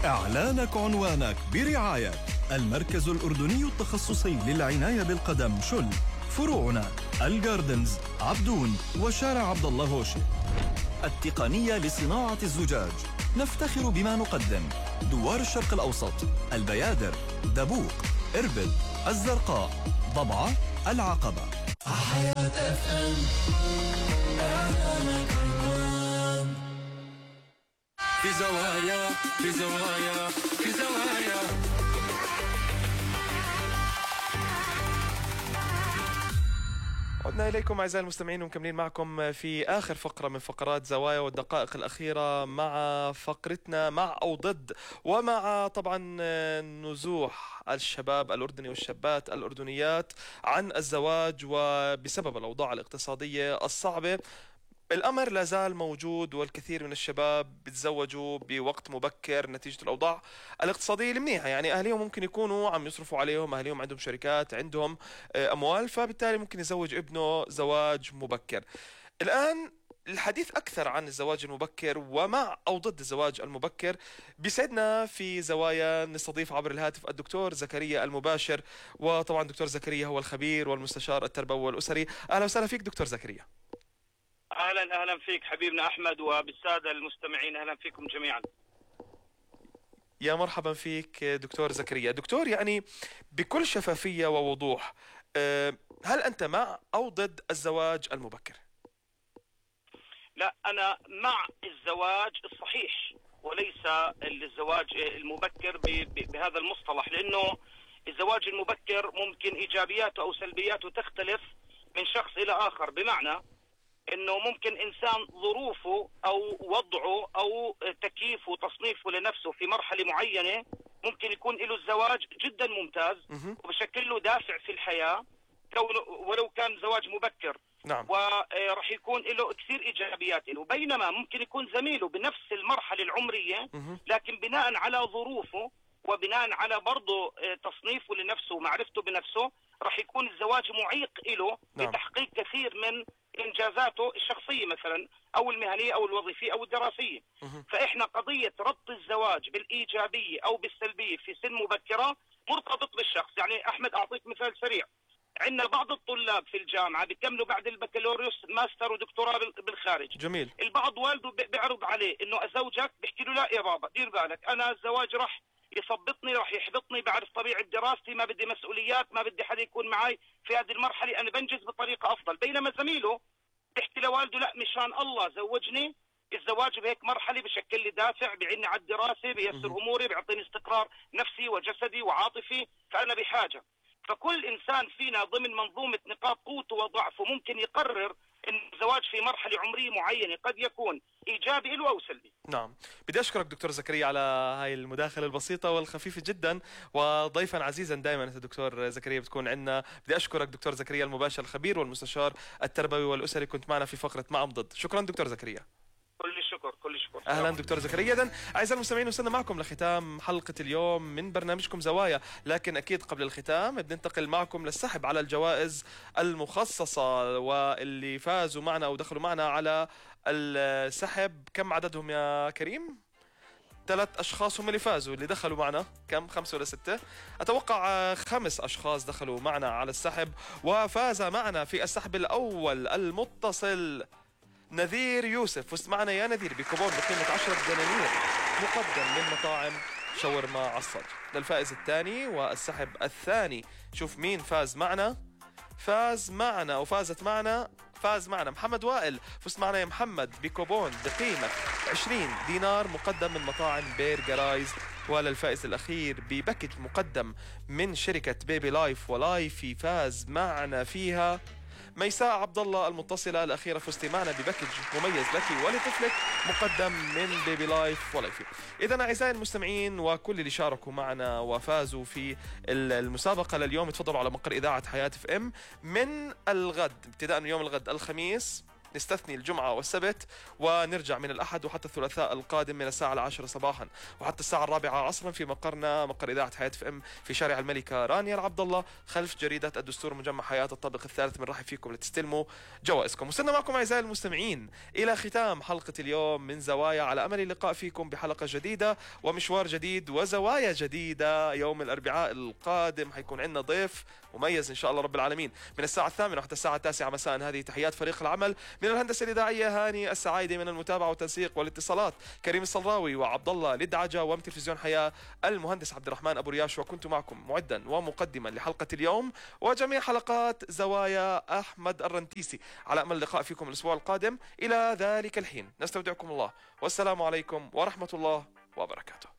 إعلانك عنوانك برعاية المركز الأردني التخصصي للعناية بالقدم شل، فروعنا الجاردنز، عبدون، وشارع عبد الله هوشي. التقنية لصناعة الزجاج، نفتخر بما نقدم: دوار الشرق الأوسط، البيادر، دبوق، إربد، الزرقاء، ضبعة، العقبة. حياة FM. في زوايا في زوايا في زوايا. عدنا إليكم أعزائي المستمعين ومكملين معكم في آخر فقرة من فقرات زوايا والدقائق الأخيرة مع فقرتنا مع أو ضد، ومع طبعا نزوح الشباب الأردني والشابات الأردنيات عن الزواج، وبسبب الأوضاع الاقتصادية الصعبة الأمر لا زال موجود، والكثير من الشباب بيتزوجوا بوقت مبكر نتيجة الأوضاع الاقتصادية المنيحة. يعني أهليهم ممكن يكونوا عم يصرفوا عليهم، أهليهم عندهم شركات، عندهم أموال، فبالتالي ممكن يزوج ابنه زواج مبكر. الآن الحديث أكثر عن الزواج المبكر ومع أو ضد الزواج المبكر. بيسعدنا في زوايا نستضيف عبر الهاتف الدكتور زكريا المباشر، وطبعا دكتور زكريا هو الخبير والمستشار التربوي والأسري. أهلا وسهلا فيك دكتور زكريا. اهلا فيك حبيبنا احمد وبالساده المستمعين، اهلا فيكم جميعا. يا مرحبا فيك دكتور زكريا. دكتور، يعني بكل شفافيه ووضوح، هل انت مع او ضد الزواج المبكر؟ لا، انا مع الزواج الصحيح وليس الزواج المبكر بهذا المصطلح، لانه الزواج المبكر ممكن ايجابياته او سلبياته تختلف من شخص الى اخر، بمعنى انه ممكن انسان ظروفه او وضعه او تكييفه وتصنيفه لنفسه في مرحله معينه ممكن يكون له الزواج جدا ممتاز وبشكل له دافع في الحياه ولو كان زواج مبكر. نعم. وراح يكون له كثير ايجابيات له، بينما ممكن يكون زميله بنفس المرحله العمريه لكن بناء على ظروفه وبناء على برضه تصنيفه لنفسه ومعرفته بنفسه راح يكون الزواج معيق له لتحقيق كثير من إنجازاته الشخصية مثلا أو المهنية أو الوظيفية أو الدراسية. فإحنا قضية ربط الزواج بالإيجابية أو بالسلبية في سن مبكرة مرتبط بالشخص. يعني أحمد أعطيك مثال سريع، عندنا بعض الطلاب في الجامعة بيكملوا بعد البكالوريوس ماستر ودكتوراه بالخارج. جميل. البعض والده بيعرض عليه إنه أزوجك، بيحكي له لا يا بابا دير بالك، أنا الزواج راح يثبطني، راح يحبطني، بعرف طبيعة دراستي، ما بدي مسؤوليات، ما بدي حدا يكون معي في هذه المرحلة، أنا بنجز بطريقة أفضل. بينما زميله بيحكي لوالده لا مشان الله زوجني، الزواج بهيك مرحلة بشكل لي دافع، بيعني على الدراسة، بيسر أموري، بيعطيني استقرار نفسي وجسدي وعاطفي، فأنا بحاجة. فكل إنسان فينا ضمن منظومة نقاط قوته وضعفه ممكن يقرر أن الزواج في مرحلة عمرية معينة قد يكون إيجابي له أو سلبي. نعم. بدي أشكرك دكتور زكريا على هاي المداخلة البسيطة والخفيفة جدا، وضيفا عزيزا دائما أنت دكتور زكريا بتكون عندنا. بدي أشكرك دكتور زكريا المباشر الخبير والمستشار التربوي والأسري، كنت معنا في فقرة مع أم ضد. شكرا دكتور زكريا. كل الشكر. اهلا دكتور زكريا. اذا اعزائي المستمعين وصلنا معكم لختام حلقه اليوم من برنامجكم زوايا، لكن اكيد قبل الختام بننتقل معكم للسحب على الجوائز المخصصه، واللي فازوا معنا او دخلوا معنا على السحب كم عددهم يا كريم؟ 3 أشخاص هم اللي فازوا، اللي دخلوا معنا كم؟ 5 ولا 6؟ أتوقع 5 أشخاص دخلوا معنا على السحب، وفاز معنا في السحب الأول المتصل نذير يوسف. فزت معنا يا نذير بكوبون بقيمة 10 دنانير مقدم من مطاعم شاورما عصر. للفائز الثاني والسحب الثاني، شوف مين فاز معنا. فاز معنا محمد وائل. فزت معنا يا محمد بكوبون بقيمة 20 دينار مقدم من مطاعم بير جرايز. وللفائز الأخير بباكج مقدم من شركة بيبي لايف ولايفي، فاز معنا فيها ميساء عبد الله المتصلة الأخيرة. فزتي معنا بباكج مميز لك ولطفلك مقدم من بيبي لايف ولايفي. إذن أعزائي المستمعين وكل اللي شاركوا معنا وفازوا في المسابقة لليوم، تفضلوا على مقر إذاعة حياة FM من الغد ابتداء من يوم الغد الخميس نستثني الجمعة والسبت، ونرجع من الأحد وحتى الثلاثاء القادم من الساعة 10 صباحا وحتى الساعة 4 عصرا في مقرنا، مقر إذاعة حياة FM في شارع الملكة رانيا العبد الله خلف جريدة الدستور مجمع حياة الطابق الثالث. بنرحب فيكم لتستلموا جوائزكم. وصلنا معكم أعزائي المستمعين إلى ختام حلقة اليوم من زوايا، على أمل اللقاء فيكم بحلقة جديدة ومشوار جديد وزوايا جديدة. يوم الأربعاء القادم حيكون عندنا ضيف مميز إن شاء الله رب العالمين من الساعة 8 وحتى الساعة 9 مساء. هذه تحيات فريق العمل من الهندسة الإذاعية هاني السعايدي، من المتابعة والتنسيق والاتصالات كريم الصلراوي وعبد الله لدعجة، ومن تلفزيون حياة المهندس عبد الرحمن أبو رياش. وكنت معكم معدا ومقدما لحلقة اليوم وجميع حلقات زوايا أحمد الرنتيسي، على أمل اللقاء فيكم الأسبوع القادم. إلى ذلك الحين نستودعكم الله، والسلام عليكم ورحمة الله وبركاته.